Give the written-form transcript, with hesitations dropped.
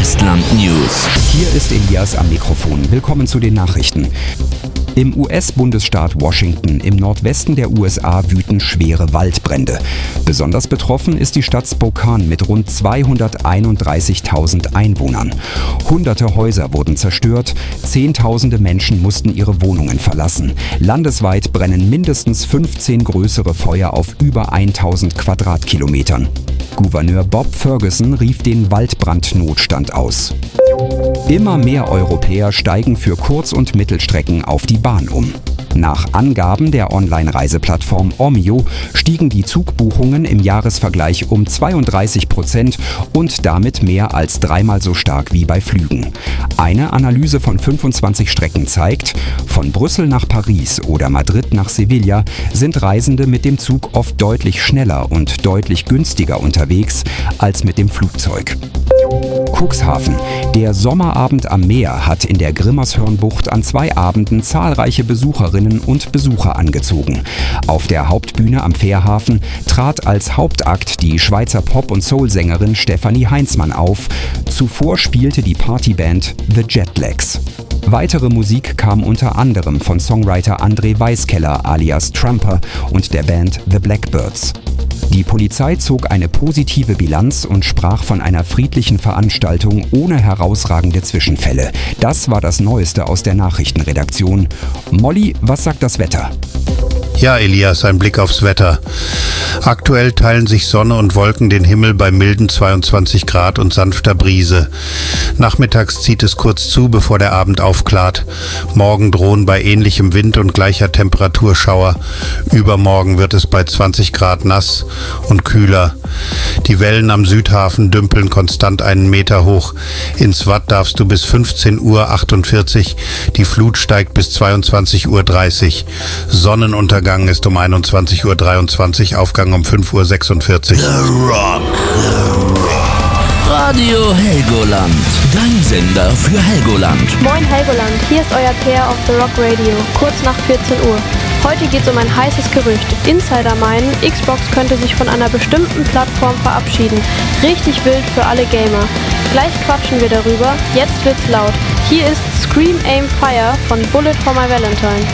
Westland News. Hier ist Elias am Mikrofon. Willkommen zu den Nachrichten. Im US-Bundesstaat Washington im Nordwesten der USA wüten schwere Waldbrände. Besonders betroffen ist die Stadt Spokane mit rund 231.000 Einwohnern. Hunderte Häuser wurden zerstört, Zehntausende Menschen mussten ihre Wohnungen verlassen. Landesweit brennen mindestens 15 größere Feuer auf über 1000 Quadratkilometern. Gouverneur Bob Ferguson rief den Waldbrandnotstand aus. Immer mehr Europäer steigen für Kurz- und Mittelstrecken auf die Bahn um. Nach Angaben der Online-Reiseplattform Omio stiegen die Zugbuchungen im Jahresvergleich um 32% und damit mehr als dreimal so stark wie bei Flügen. Eine Analyse von 25 Strecken zeigt, von Brüssel nach Paris oder Madrid nach Sevilla sind Reisende mit dem Zug oft deutlich schneller und deutlich günstiger unterwegs als mit dem Flugzeug. Cuxhaven. Der Sommerabend am Meer hat in der Grimmershörnbucht an 2 Abenden zahlreiche Besucherinnen und Besucher angezogen. Auf der Hauptbühne am Fährhafen trat als Hauptakt die Schweizer Pop- und Soul-Sängerin Stefanie Heinzmann auf. Zuvor spielte die Partyband The Jetlags. Weitere Musik kam unter anderem von Songwriter André Weiskeller alias Trumper und der Band The Blackbirds. Die Polizei zog eine positive Bilanz und sprach von einer friedlichen Veranstaltung ohne herausragende Zwischenfälle. Das war das Neueste aus der Nachrichtenredaktion. Molly, was sagt das Wetter? Ja, Elias, ein Blick aufs Wetter. Aktuell teilen sich Sonne und Wolken den Himmel bei milden 22 Grad und sanfter Brise. Nachmittags zieht es kurz zu, bevor der Abend aufklart. Morgen drohen bei ähnlichem Wind und gleicher Temperatur Schauer. Übermorgen wird es bei 20 Grad nass und kühler. Die Wellen am Südhafen dümpeln konstant einen Meter hoch. Ins Watt darfst du bis 15:48 Uhr. Die Flut steigt bis 22:30 Uhr. Sonnenuntergang ist um 21:23 Uhr, Aufgang um 5:46 Uhr. The Rock. Radio Helgoland. Dein Sender für Helgoland. Moin Helgoland, hier ist euer Peer auf The Rock Radio, kurz nach 14 Uhr. Heute geht es um ein heißes Gerücht. Insider meinen, Xbox könnte sich von einer bestimmten Plattform verabschieden. Richtig wild für alle Gamer. Gleich quatschen wir darüber, jetzt wird's laut. Hier ist Scream Aim Fire von Bullet for My Valentine.